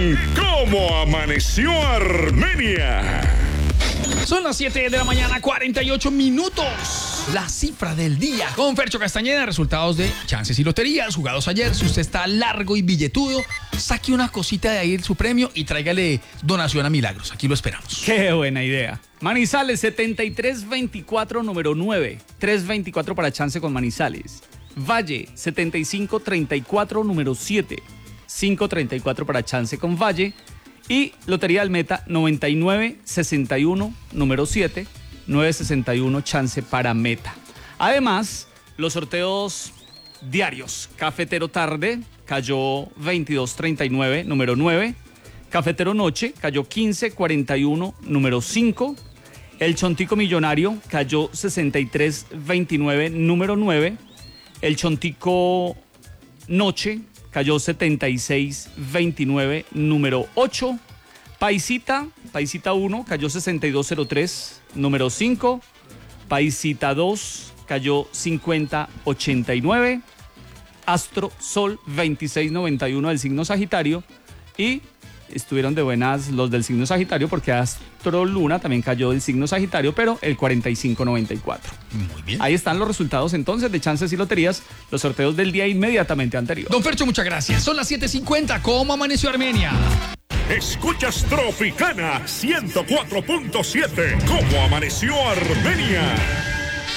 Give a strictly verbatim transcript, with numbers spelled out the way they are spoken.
en Cómo Amaneció Armenia. Son las siete de la mañana, cuarenta y ocho minutos. La cifra del día con Fercho Castañeda, resultados de chances y loterías jugados ayer. Si usted está largo y billetudo, saque una cosita de ahí su premio y tráigale donación a Milagros. Aquí lo esperamos. Qué buena idea. Manizales setenta y tres veinticuatro, número nueve. tres veinticuatro para chance con Manizales. Valle setenta y cinco treinta y cuatro, número siete. cinco treinta y cuatro para chance con Valle. Y Lotería del Meta noventa y nueve sesenta y uno, número siete. nueve sesenta y uno chance para Meta. Además, los sorteos diarios. Cafetero Tarde cayó veintidós treinta y nueve, número nueve. Cafetero Noche cayó quince cuarenta y uno, número cinco. El Chontico Millonario cayó sesenta y tres veintinueve, número nueve. El Chontico Noche cayó setenta y seis veintinueve, número ocho. Paisita, Paisita uno cayó sesenta y dos cero tres, número cinco. Paisita dos cayó cincuenta ochenta y nueve. Astro Sol veintiséis noventa y uno del signo Sagitario. Y estuvieron de buenas los del signo Sagitario porque Astro Luna también cayó del signo Sagitario, pero el cuarenta y cinco noventa y cuatro. Muy bien. Ahí están los resultados entonces de chances y loterías, los sorteos del día inmediatamente anterior. Don Fercho, muchas gracias. Son las siete cincuenta. ¿Cómo amaneció Armenia? Escuchas Tropicana ciento cuatro punto siete. ¿Cómo Amaneció Armenia?